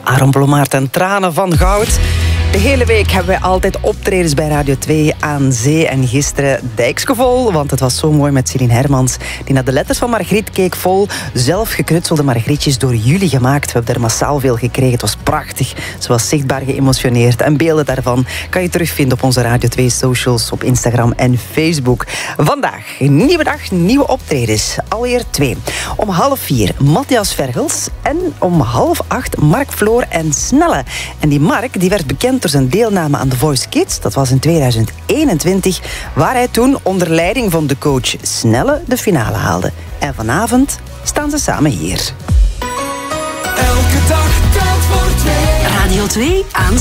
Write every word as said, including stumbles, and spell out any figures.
Aaron Blommaert en Tranen van Goud. De hele week hebben wij altijd optredens bij Radio twee aan zee. En gisteren Dijkskevol, want het was zo mooi met Celine Hermans, die naar de letters van Margriet keek vol. Zelf geknutselde Margrietjes door jullie gemaakt. We hebben er massaal veel gekregen. Het was prachtig. Ze was zichtbaar geëmotioneerd. En beelden daarvan kan je terugvinden op onze Radio twee socials, op Instagram en Facebook. Vandaag, een nieuwe dag, nieuwe optredens. Alweer twee. Om half vier Matthias Vergels. En om half acht Mark Floor en Snelle. En die Mark die werd bekend door zijn deelname aan The Voice Kids. Dat was in tweeduizend eenentwintig, waar hij toen onder leiding van de coach Snelle de finale haalde. En vanavond staan ze samen hier. Elke dag telt voor twee. Radio twee aan